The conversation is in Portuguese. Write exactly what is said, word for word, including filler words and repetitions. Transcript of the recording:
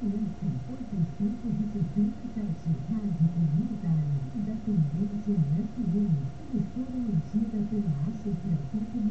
S oitocentos e setenta e sete, Rádio Comunitária, Independência F M, emissora mantida pela Associação